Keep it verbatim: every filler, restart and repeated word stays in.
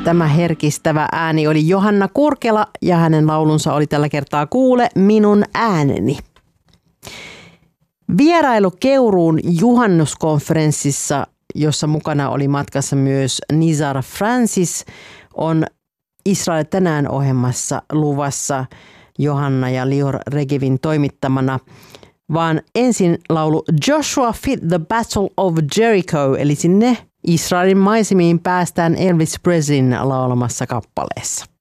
Tämä herkistävä ääni oli Johanna Kurkela ja hänen laulunsa oli tällä kertaa Kuule minun ääneni. Vierailu Keuruun juhannuskonferenssissa, jossa mukana oli matkassa myös Nizar Francis, on Israel tänään ohjelmassa luvassa Johanna ja Lior Regevin toimittamana, vaan ensin laulu Joshua Fit the Battle of Jericho, eli sinne Israelin maisemiin päästään Elvis Presleyn laulamassa kappaleessa.